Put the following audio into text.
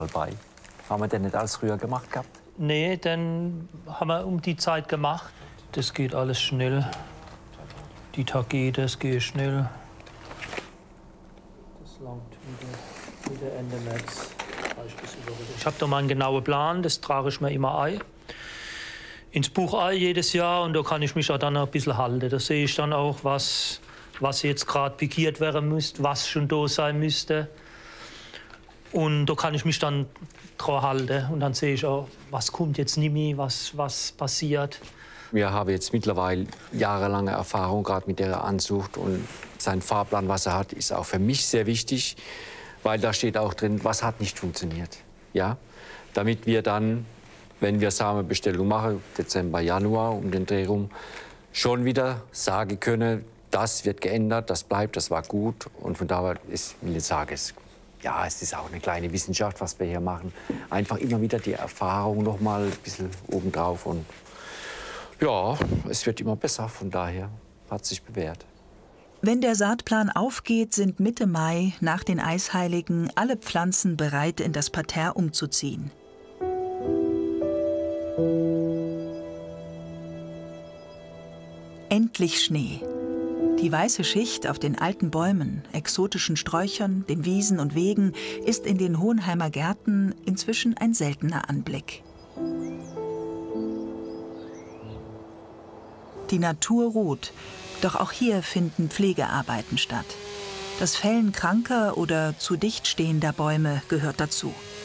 bei. Haben wir denn nicht alles früher gemacht gehabt? Nee, dann haben wir um die Zeit gemacht. Das geht alles schnell. Die Tagete, das geht schnell. Das langt wieder Ende März. Ich habe da mal einen genauen Plan, das trage ich mir immer ein. Ins Buch ein jedes Jahr, und da kann ich mich auch dann ein bisschen halten. Da sehe ich dann auch, was jetzt gerade pikiert werden müsste, was schon da sein müsste. Und da kann ich mich dann dran halten. Und dann sehe ich auch, was kommt jetzt nicht mehr, was passiert. Wir haben jetzt mittlerweile jahrelange Erfahrung, gerade mit der Anzucht. Und sein Fahrplan, was er hat, ist auch für mich sehr wichtig, weil da steht auch drin, was hat nicht funktioniert. Ja? Damit wir dann, wenn wir Samenbestellung machen, Dezember, Januar, um den Dreh rum, schon wieder sagen können, das wird geändert, das bleibt, das war gut. Und von daher ist, will ich sagen, es ist auch eine kleine Wissenschaft, was wir hier machen. Einfach immer wieder die Erfahrung noch mal ein bisschen obendrauf. Und ja, es wird immer besser, von daher hat es sich bewährt. Wenn der Saatplan aufgeht, sind Mitte Mai nach den Eisheiligen alle Pflanzen bereit, in das Parterre umzuziehen. Endlich Schnee. Die weiße Schicht auf den alten Bäumen, exotischen Sträuchern, den Wiesen und Wegen ist in den Hohenheimer Gärten inzwischen ein seltener Anblick. Die Natur ruht, doch auch hier finden Pflegearbeiten statt. Das Fällen kranker oder zu dicht stehender Bäume gehört dazu.